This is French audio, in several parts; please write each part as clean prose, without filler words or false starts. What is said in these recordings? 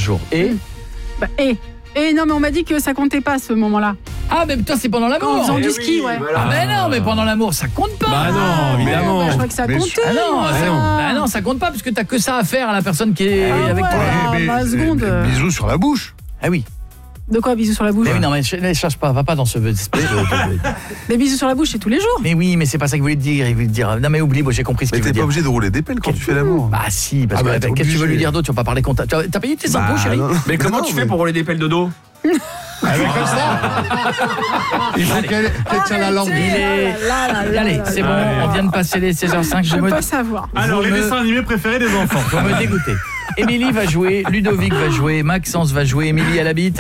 jours. Et non, mais on m'a dit que ça comptait pas à ce moment-là. Ah, mais putain, c'est pendant l'amour. En faisant du ski, ouais. Voilà. Ah, mais non, mais pendant l'amour, ça compte pas. Bah non, évidemment. Je crois que ça comptait. Ah non, ça compte pas parce que t'as que ça à faire à la personne qui est avec toi. Seconde. Bisous sur la bouche. Ah oui. De quoi, bisous sur la bouche? Mais oui, non, mais cherche pas, va pas dans ce esprit de... Des bisous sur la bouche, c'est tous les jours. Mais oui, mais c'est pas ça qu'il voulait te dire. Il voulait te dire. Non, mais oublie, moi j'ai compris ce Mais qu'il t'es veut pas dire. obligé de rouler des pelles quand tu fais l'amour. Bah si, parce que t'es qu'est-ce que tu veux obligé. lui dire d'autre? Tu vas pas parler compta. T'as payé tes impôts, chérie? non. Mais comment tu fais pour rouler des pelles de dos? Comme ça. Il faut qu'elle tient la langue. Allez, c'est bon, on vient de passer les 16h05. Je veux pas savoir. Alors, les dessins animés préférés des enfants. Vous me dégoûtez. Émilie va jouer, Ludovic va jouer, Maxence va jouer. Émilie, elle habite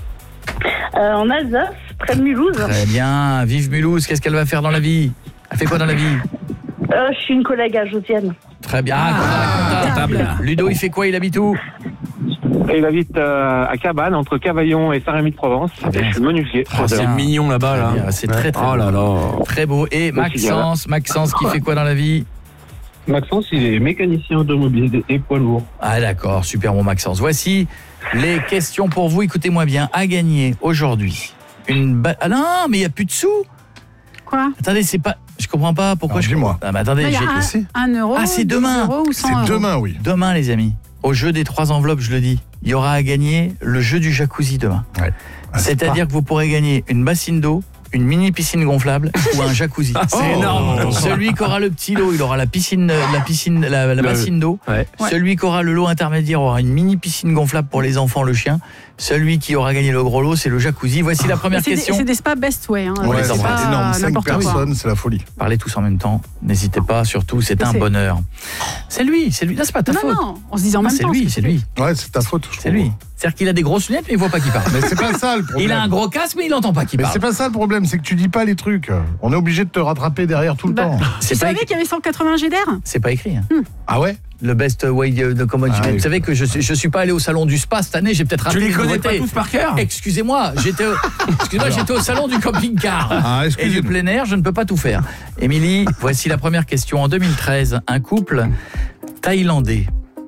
En Alsace, près de Mulhouse. Très bien, vive Mulhouse, qu'est-ce qu'elle va faire dans la vie? Elle fait quoi dans la vie? Je suis une collègue à Josiane. Très bien, comptable. Ludo, il fait quoi? Il habite où? Il habite à Cabane, entre Cavaillon et Saint-Rémy-de-Provence. bien. Je suis menuisier. C'est mignon là-bas, là. C'est très très Oh là là. très beau. Et Maxence qui fait quoi dans la vie? Maxence, il est mécanicien automobile et poids lourd. Ah d'accord, super mon Maxence. Voici les questions pour vous, écoutez-moi bien. À gagner aujourd'hui Ah non, mais il n'y a plus de sous. Quoi? Attendez, c'est pas... Je comprends pas pourquoi je... dis-moi. Ah mais attendez, Il y j'ai... a 1 euro. Ah, c'est demain. 10 euros ou 100 euros. C'est demain, oui. Demain les amis, au jeu des 3 enveloppes, je le dis, il y aura à gagner le jeu du jacuzzi demain. Ouais. C'est-à-dire que vous pourrez gagner une bassine d'eau, une mini piscine gonflable ou un jacuzzi. C'est énorme. Celui qui aura le petit lot, il aura la bassine d'eau. Ouais. Celui qui aura le lot intermédiaire aura une mini piscine gonflable pour les enfants, le chien. Celui qui aura gagné le gros lot, c'est le jacuzzi. Voici la première question. C'est des spas Best Way. Hein. Ouais, C'est c'est pas énorme. 5 n'importe quoi. personnes, c'est la folie. Parlez tous en même temps. N'hésitez pas, surtout, c'est un bonheur. C'est lui. Là, c'est pas ta faute. Non, on se disait en même C'est temps. lui. Ouais, c'est ta faute, je C'est trouve. lui. C'est-à-dire qu'il a des grosses lunettes, mais il voit pas qui parle. Mais c'est pas ça le problème. Il a un gros casque, mais il entend pas qui Mais parle. c'est pas ça le problème, c'est que tu dis pas les trucs. On est obligé de te rattraper derrière tout le temps. Tu C'est pas savais qu'il y avait 180 GDR? C'est pas écrit. Hein. Ah ouais? Le best way de comment Ah, vous oui. savez que je suis pas allé au salon du spa cette année, j'ai peut-être raté Tu les une connais pas nouveauté. tous par cœur? Excusez-moi, j'étais au salon du camping-car Ah, et du excusez-moi. plein air, je ne peux pas tout faire. Émilie, voici la première question. En 2013, un couple thaïlandais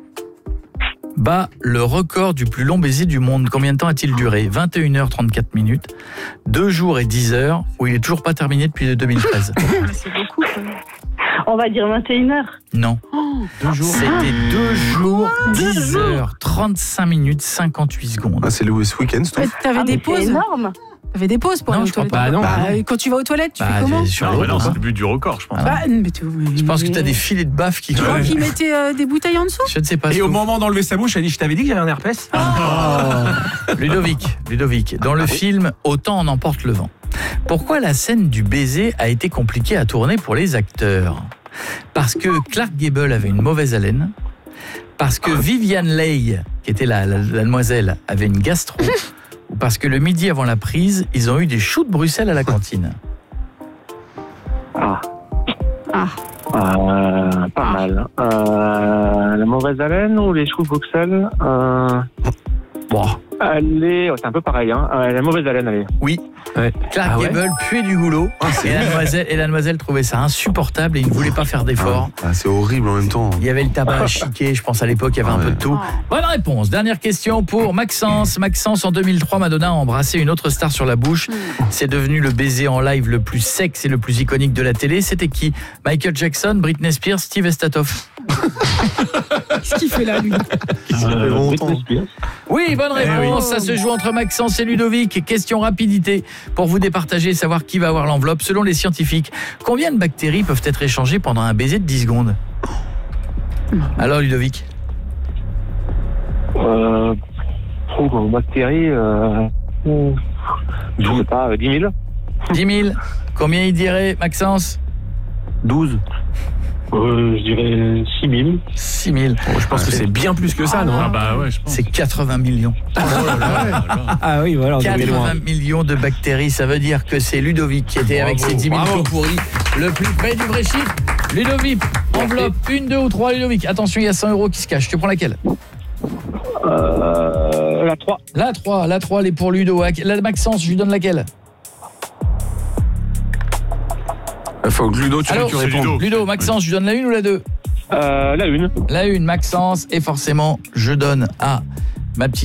bat le record du plus long baiser du monde. Combien de temps a-t-il duré? 21h34 minutes, 2 jours et 10 heures, où il est toujours pas terminé depuis 2013. C'est beaucoup. On va dire 21h. Non. 2 jours. C'était 2 jours, 10 heures, 35 minutes, 58 secondes. Ah, c'est le week-end, Ouais, T'avais des C'est pauses? énorme. T'avais des pauses pour Non, aller je aux crois toilettes? pas, non. Quand tu vas aux toilettes, tu Bah, fais comment? sur Non, l'eau, mais non, quoi. c'est le but du record, je pense. Je pense que tu as des filets de baffe qui... Tu crois qu'ils mettaient des bouteilles en dessous? Je ne sais pas. Et au moment d'enlever sa bouche, elle dit: je t'avais dit que j'avais un herpès. Ludovic, dans le film Autant en emporte le vent, pourquoi la scène du baiser a été compliquée à tourner pour les acteurs? Parce que Clark Gable avait une mauvaise haleine, parce que Viviane Leigh, qui était la demoiselle, avait une gastro, ou parce que le midi avant la prise, ils ont eu des choux de Bruxelles à la cantine. Pas mal. La mauvaise haleine ou les choux de Bruxelles Bon, Allez, c'est un peu pareil. Hein. La mauvaise haleine, allez. oui. Ouais. Clark Ah ouais Gable puait du goulot, et la demoiselle trouvait ça insupportable et il ne voulait pas faire d'efforts. Ah, c'est horrible en même temps. Il y avait le tabac à chiquer, je pense à l'époque, il y avait un peu de tout. Bonne réponse. Dernière question pour Maxence. Maxence, en 2003, Madonna a embrassé une autre star sur la bouche. C'est devenu le baiser en live le plus sexe et le plus iconique de la télé. C'était qui? Michael Jackson, Britney Spears, Steve Estatoff. Qu'est-ce qu'il fait là, lui? Britney Spears. Oui, bonne réponse. Ça se joue entre Maxence et Ludovic. Question rapidité pour vous départager et savoir qui va avoir l'enveloppe. Selon les scientifiques, combien de bactéries peuvent être échangées pendant un baiser de 10 secondes? Alors, Ludovic? Bactéries, je sais pas, 10 000. 10 000. Combien il dirait, Maxence? 12. Je dirais 6 000. 6 000. Je pense que c'est bien plus que ça, non? Ah bah ouais, je pense. C'est 80 millions. Ah oui, voilà, on est loin. 80 millions de bactéries, ça veut dire que c'est Ludovic qui était avec ses 10 000 pots pourris le plus près du vrai chiffre. Ludovic, enveloppe 1, 2 ou 3, Ludovic. Attention, il y a 100 € qui se cachent. Tu prends laquelle? La 3. La 3, elle est pour Ludo. La Maxence, je lui donne laquelle? Il faut que Ludo, tu Alors, réponds. Ludo, Maxence, je lui donne la 1 ou la 2? La 1. La 1, Maxence, et forcément, je donne à ma petite